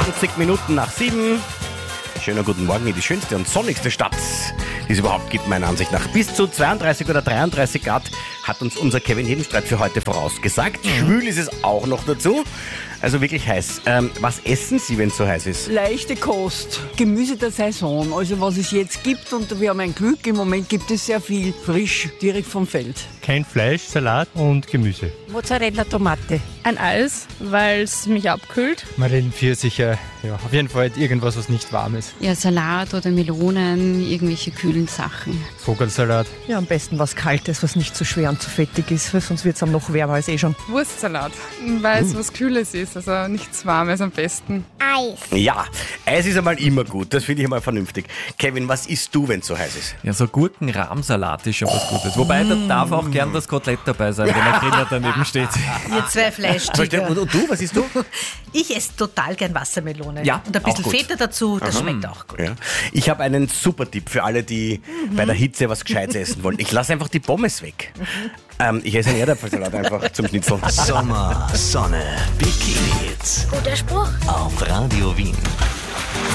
20 Minuten nach 7. Schönen guten Morgen in die schönste und sonnigste Stadt, die es überhaupt gibt, meiner Ansicht nach. Bis zu 32 oder 33 Grad hat uns unser Kevin Hedenstreit für heute vorausgesagt. Schwül ist es auch noch dazu. Also wirklich heiß. Was essen Sie, wenn es so heiß ist? Leichte Kost, Gemüse der Saison, also was es jetzt gibt, und wir haben ein Glück, im Moment gibt es sehr viel frisch, direkt vom Feld. Kein Fleisch, Salat und Gemüse. Mozzarella, Tomate. Ein Eis, weil es mich abkühlt. Marinen, Pfirsiche, ja, auf jeden Fall irgendwas, was nicht warm ist. Ja, Salat oder Melonen, irgendwelche kühlen Sachen. Vogelsalat. Ja, am besten was Kaltes, was nicht zu schwer und zu fettig ist, weil sonst wird es noch wärmer als schon. Wurstsalat, weil es was Kühles ist, also nichts Warmes am besten. Eis. Ja, Eis ist einmal immer gut, das finde ich einmal vernünftig. Kevin, was isst du, wenn es so heiß ist? Ja, so Gurken-Rahmsalat ist schon was Gutes. Wobei, da darf auch gern das Kotelett dabei sein, wenn der Griller daneben steht. Ihr zwei Fleischtiger. Und du, was isst du? Ich esse total gern Wassermelone. Ja, und ein bisschen auch gut. Feta dazu, das schmeckt auch gut. Ja. Ich habe einen super Tipp für alle, die bei der Hitze was Gescheites essen wollen. Ich lasse einfach die Pommes weg. Ich esse einen Erdäpfelsalat einfach zum Schnitzeln. Sommer, Sonne, Bikini Hits. Guter Spruch. Auf Radio Wien.